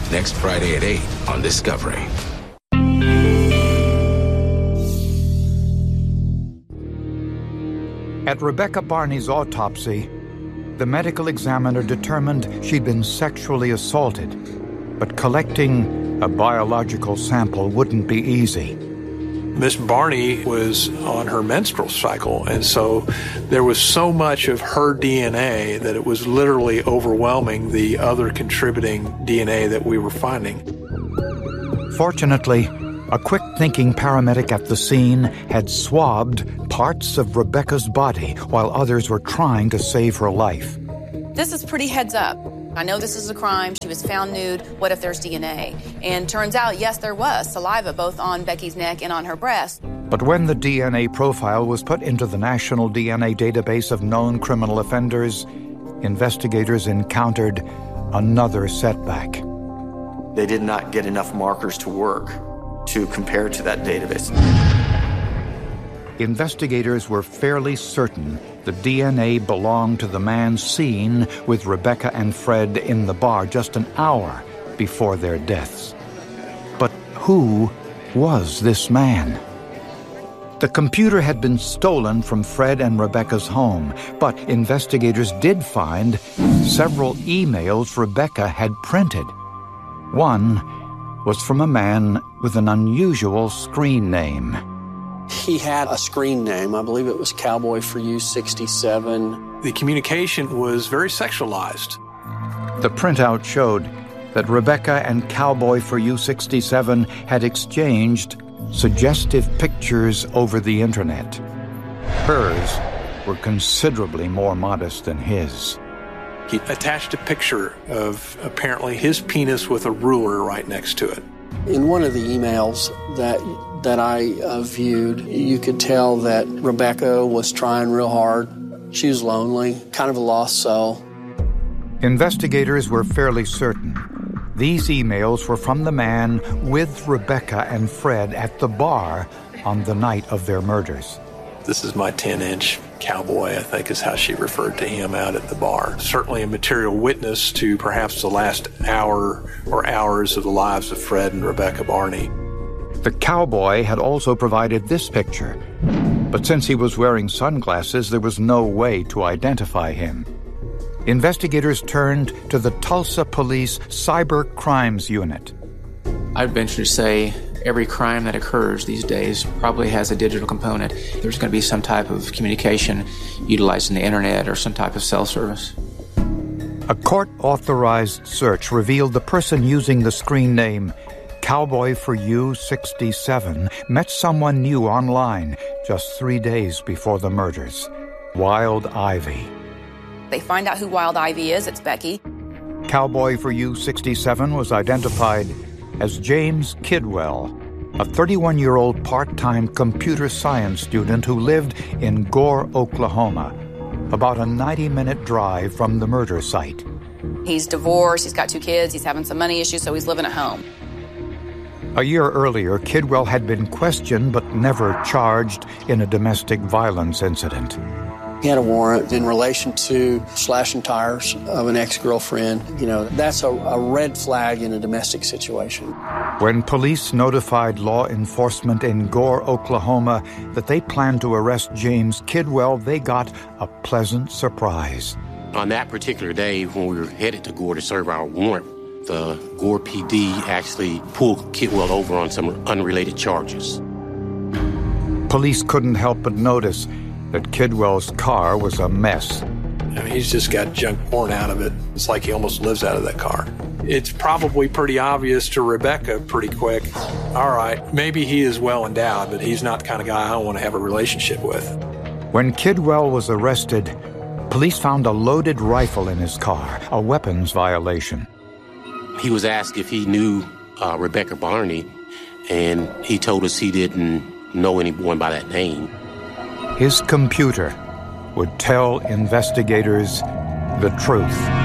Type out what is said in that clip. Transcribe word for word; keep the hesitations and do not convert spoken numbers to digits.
Next Friday at eight on Discovery. At Rebecca Barney's autopsy, the medical examiner determined she'd been sexually assaulted, but collecting a biological sample wouldn't be easy. Miss Barney was on her menstrual cycle, and so there was so much of her D N A that it was literally overwhelming the other contributing D N A that we were finding. Fortunately, a quick-thinking paramedic at the scene had swabbed parts of Rebecca's body while others were trying to save her life. This is pretty heads up. I know this is a crime. She was found nude. What if there's D N A? And turns out, yes, there was saliva both on Becky's neck and on her breast. But when the D N A profile was put into the National D N A Database of known criminal offenders, investigators encountered another setback. They did not get enough markers to work to compare to that database. Investigators were fairly certain the D N A belonged to the man seen with Rebecca and Fred in the bar just an hour before their deaths. But who was this man? The computer had been stolen from Fred and Rebecca's home, but investigators did find several emails Rebecca had printed. One was from a man with an unusual screen name. He had a screen name. I believe it was Cowboy for You sixty-seven. The communication was very sexualized. The printout showed that Rebecca and Cowboy for You sixty-seven had exchanged suggestive pictures over the internet. Hers were considerably more modest than his. He attached a picture of apparently his penis with a ruler right next to it. In one of the emails that that I uh, viewed, you could tell that Rebecca was trying real hard. She was lonely, kind of a lost soul. Investigators were fairly certain these emails were from the man with Rebecca and Fred at the bar on the night of their murders. This is my ten-inch cowboy, I think is how she referred to him out at the bar. Certainly a material witness to perhaps the last hour or hours of the lives of Fred and Rebecca Barney. The cowboy had also provided this picture, but since he was wearing sunglasses, there was no way to identify him. Investigators turned to the Tulsa Police Cyber Crimes Unit. I'd venture to say every crime that occurs these days probably has a digital component. There's going to be some type of communication utilizing the internet or some type of cell service. A court-authorized search revealed the person using the screen name Cowboy for You sixty-seven met someone new online just three days before the murders, Wild Ivy. They find out who Wild Ivy is. It's Becky. Cowboy for You sixty-seven was identified as James Kidwell, a thirty-one-year-old part-time computer science student who lived in Gore, Oklahoma, about a ninety-minute drive from the murder site. He's divorced, he's got two kids, he's having some money issues, so he's living at home. A year earlier, Kidwell had been questioned but never charged in a domestic violence incident. He had a warrant in relation to slashing tires of an ex-girlfriend. You know, that's a, a red flag in a domestic situation. When police notified law enforcement in Gore, Oklahoma, that they planned to arrest James Kidwell, they got a pleasant surprise. On that particular day, when we were headed to Gore to serve our warrant, the Gore P D actually pulled Kidwell over on some unrelated charges. Police couldn't help but notice that Kidwell's car was a mess. I mean, he's just got junk pouring out of it. It's like he almost lives out of that car. It's probably pretty obvious to Rebecca pretty quick. All right, maybe he is well endowed, but he's not the kind of guy I want to have a relationship with. When Kidwell was arrested, police found a loaded rifle in his car, a weapons violation. He was asked if he knew uh, Rebecca Barney, and he told us he didn't know anyone by that name. His computer would tell investigators the truth.